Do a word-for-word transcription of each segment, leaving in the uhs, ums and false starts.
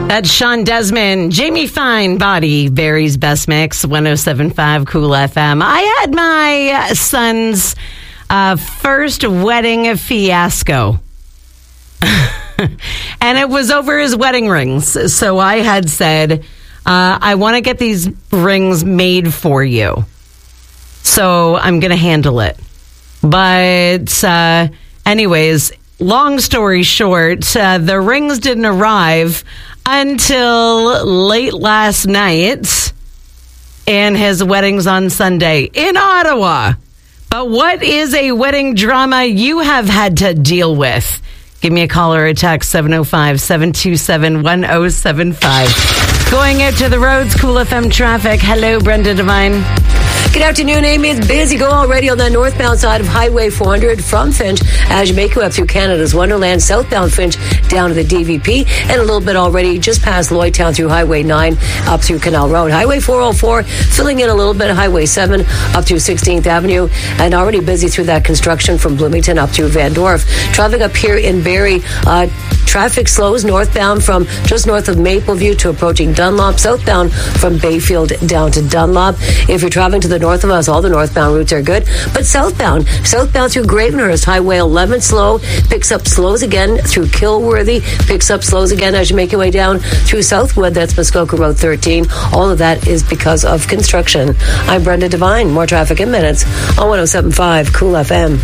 That's Sean Desmond, Jamie Fine Body, Barry's Best Mix, one oh seven point five Cool F M. I had my son's uh, first wedding fiasco. And it was over his wedding rings. So I had said, uh, I want to get these rings made for you. So I'm going to handle it. But uh, anyways, long story short, uh, the rings didn't arrive until late last night, and his wedding's on Sunday in Ottawa. But what is a wedding drama you have had to deal with? Give me a call or a text, seven oh five, seven two seven, one oh seven five. Going out to the roads, Cool F M traffic. Hello, Brenda Devine. Good afternoon, Amy. It's busy go already on the northbound side of Highway four hundred from Finch as you make your way up through Canada's Wonderland, southbound Finch down to the D V P, and a little bit already just past Lloydtown through Highway nine up through Canal Road. Highway four oh four filling in a little bit, Highway seven up through sixteenth Avenue, and already busy through that construction from Bloomington up through Van Dorp. Traffic up here in Barrie, uh, traffic slows northbound from just north of Mapleview to approaching Dunlop, southbound from Bayfield down to Dunlop. If you're traveling to the north of us, all the northbound routes are good, but southbound, southbound through Gravenhurst, Highway eleven slow, picks up slows again through Kilworthy, picks up slows again as you make your way down through Southwood, that's Muskoka Road thirteen. All of that is because of construction. I'm Brenda Devine. More traffic in minutes on one oh seven point five Cool F M.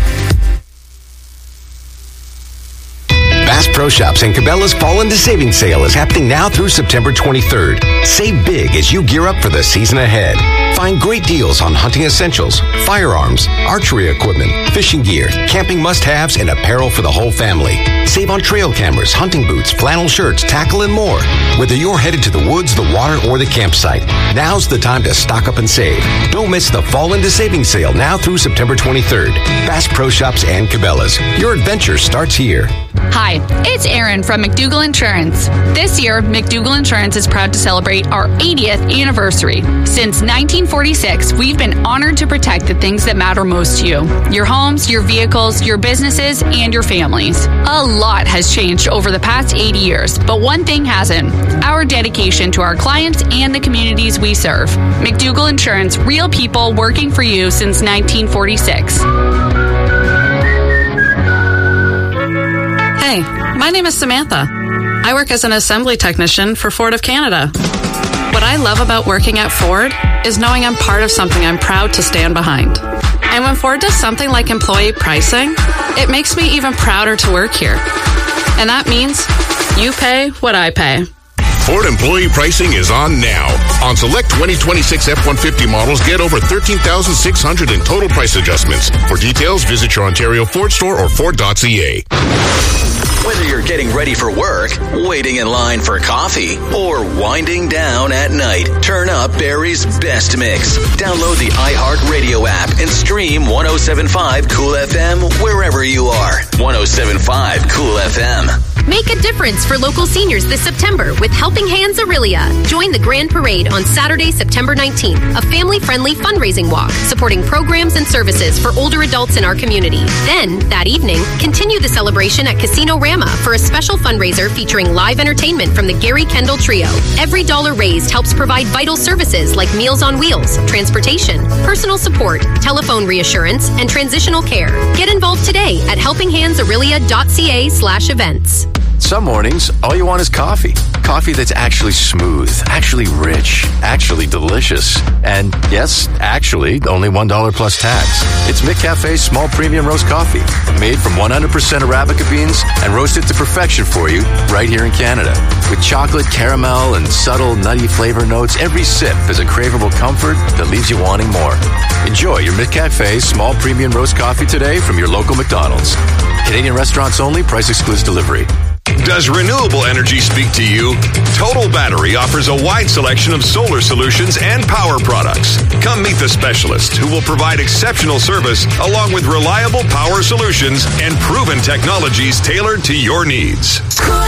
Bass Pro Shops and Cabela's Fall into Savings Sale is happening now through September twenty-third. Save big as you gear up for the season ahead. Find great deals on hunting essentials, firearms, archery equipment, fishing gear, camping must-haves, and apparel for the whole family. Save on trail cameras, hunting boots, flannel shirts, tackle, and more. Whether you're headed to the woods, the water, or the campsite, now's the time to stock up and save. Don't miss the Fall into Savings Sale now through September twenty-third. Bass Pro Shops and Cabela's. Your adventure starts here. Hi, it's Erin from McDougall Insurance. This year, McDougall Insurance is proud to celebrate our eightieth anniversary. Since nineteen forty-six, we've been honored to protect the things that matter most to you. Your homes, your vehicles, your businesses, and your families. A lot has changed over the past eighty years, but one thing hasn't. Our dedication to our clients and the communities we serve. McDougall Insurance, real people working for you since nineteen forty-six. Hey, my name is Samantha. I work as an assembly technician for Ford of Canada. What I love about working at Ford is knowing I'm part of something I'm proud to stand behind. And when Ford does something like employee pricing, it makes me even prouder to work here. And that means you pay what I pay. Ford employee pricing is on now. On select twenty twenty-six F one fifty models, get over thirteen thousand six hundred in total price adjustments. For details, visit your Ontario Ford store or Ford dot C A. Whether you're getting ready for work, waiting in line for coffee, or winding down at night, turn up Barry's Best Mix. Download the iHeartRadio app and stream one oh seven point five Cool F M wherever you are. one oh seven point five Cool F M. Make a difference for local seniors this September with Helping Hands Aurelia. Join the Grand Parade on Saturday, September nineteenth, a family-friendly fundraising walk supporting programs and services for older adults in our community. Then, that evening, continue the celebration at Casino Rama for a special fundraiser featuring live entertainment from the Gary Kendall Trio. Every dollar raised helps provide vital services like Meals on Wheels, transportation, personal support, telephone reassurance, and transitional care. Get involved today at helping hands aurelia dot c a slash events. Some mornings, all you want is coffee. Coffee that's actually smooth, actually rich, actually delicious. And yes, actually, only one dollar plus tax. It's McCafe's small premium roast coffee, made from one hundred percent Arabica beans and roasted to perfection for you right here in Canada. With chocolate, caramel, and subtle nutty flavor notes, every sip is a craveable comfort that leaves you wanting more. Enjoy your McCafe's small premium roast coffee today from your local McDonald's. Canadian restaurants only, price excludes delivery. Does renewable energy speak to you? Total Battery offers a wide selection of solar solutions and power products. Come meet the specialist who will provide exceptional service along with reliable power solutions and proven technologies tailored to your needs.